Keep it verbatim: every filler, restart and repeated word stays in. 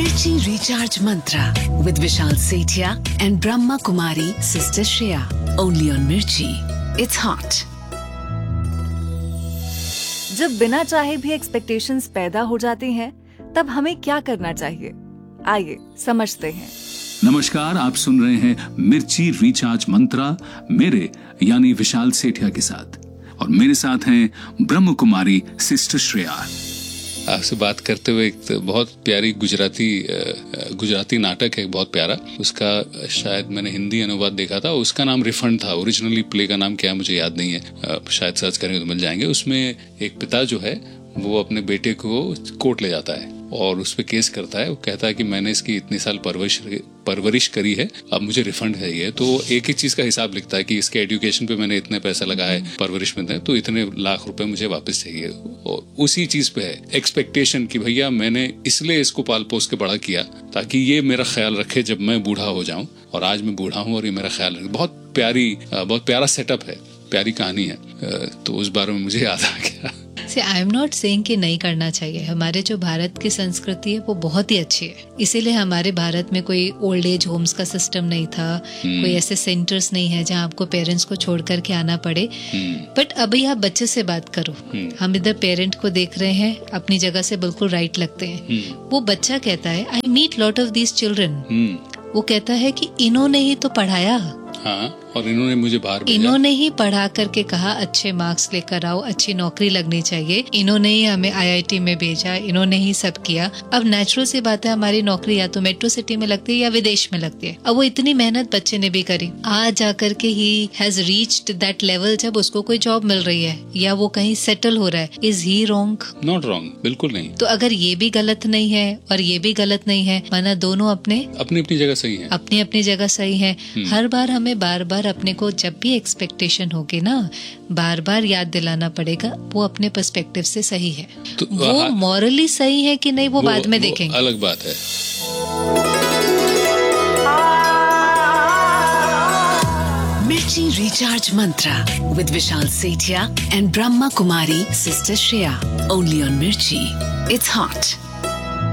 Mirchi Recharge Mantra with Vishal Sethia and Brahma Kumari Sister Shreya. Only on Mirchi. It's hot. जब बिना चाहे भी expectations पैदा हो जाती हैं, तब हमें क्या करना चाहिए? आइए समझते हैं। नमस्कार, आप सुन रहे हैं मिर्ची रिचार्ज मंत्रा मेरे यानी विशाल सेठिया के साथ, और मेरे साथ हैं ब्रह्म कुमारी सिस्टर श्रेया। आपसे बात करते हुए एक बहुत प्यारी गुजराती गुजराती नाटक है, बहुत प्यारा। उसका शायद मैंने हिंदी अनुवाद देखा था, उसका नाम रिफंड था। ओरिजिनली प्ले का नाम क्या है मुझे याद नहीं है, शायद सर्च करेंगे तो मिल जाएंगे। उसमें एक पिता जो है वो अपने बेटे को कोर्ट ले जाता है और उस पर केस करता है। वो कहता है कि मैंने इसकी इतनी साल परवरिश परवरिश करी है, अब मुझे रिफंड चाहिए। तो एक एक चीज का हिसाब लिखता है कि इसके एजुकेशन पे मैंने इतने पैसा लगा है, परवरिश में तो इतने लाख रुपए मुझे वापस चाहिए। और उसी चीज पे है एक्सपेक्टेशन कि भैया मैंने इसलिए इसको पाल पोस के बड़ा किया ताकि ये मेरा ख्याल रखे जब मैं बूढ़ा हो जाऊं, और आज मैं बूढ़ा हूं और ये मेरा ख्याल रखे। बहुत प्यारी बहुत प्यारा सेटअप है, प्यारी कहानी है। तो उस बारे में मुझे याद आ गया। आई एम नॉट सेइंग कि नहीं करना चाहिए। हमारे जो भारत की संस्कृति है वो बहुत ही अच्छी है, इसीलिए हमारे भारत में कोई ओल्ड एज होम्स का सिस्टम नहीं था, कोई ऐसे सेंटर्स नहीं है जहाँ आपको पेरेंट्स को छोड़ करके आना पड़े। बट अभी आप बच्चे से बात करो, हम इधर पेरेंट को देख रहे हैं, अपनी जगह से बिल्कुल राइट लगते हैं। वो बच्चा कहता है, I meet lot of these children, वो कहता है कि इन्होंने ही तो पढ़ाया, हाँ, और इन्होंने मुझे बाहर भेजा, इन्होंने ही पढ़ा करके कहा अच्छे मार्क्स लेकर आओ, अच्छी नौकरी लगनी चाहिए, इन्होंने ही हमें आईआईटी में भेजा, इन्होंने ही सब किया। अब नेचुरल सी बात है, हमारी नौकरी या तो मेट्रो सिटी में लगती है या विदेश में लगती है। अब वो इतनी मेहनत बच्चे ने भी करी, आज जाकर के he has reached that level जब उसको कोई जॉब मिल रही है या वो कहीं सेटल हो रहा है। Is he wrong? Not wrong, बिल्कुल नहीं। तो अगर ये भी गलत नहीं है और ये भी गलत नहीं है, माना दोनों अपने अपनी अपनी जगह सही है, अपनी अपनी जगह सही है। हर बार हमें बार बार अपने को जब भी एक्सपेक्टेशन होगी ना, बार बार याद दिलाना पड़ेगा वो अपने पर्सपेक्टिव से सही है। तो वो मॉरली सही है कि नहीं वो, वो बाद में वो देखेंगे, अलग बात है। Mirchi Recharge Mantra with Vishal Sethia and Brahma Kumari Sister Shreya. Only on Mirchi. It's hot.